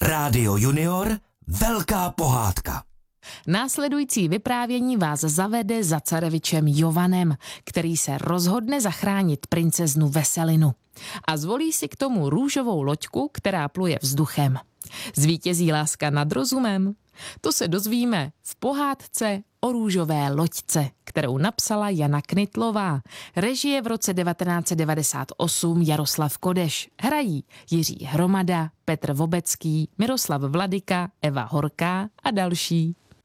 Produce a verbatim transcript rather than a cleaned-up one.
Rádio Junior, velká pohádka. Následující vyprávění vás zavede za carevičem Jovanem, který se rozhodne zachránit princeznu Veselinu. A zvolí si k tomu růžovou loďku, která pluje vzduchem. Zvítězí láska nad rozumem? To se dozvíme v pohádce o růžové loďce, kterou napsala Jana Knitlová. Režie v roce devatenáct set devadesát osm Jaroslav Kodeš. Hrají Jiří Hromada, Petr Vobecký, Miroslav Vladyka, Eva Horká a další.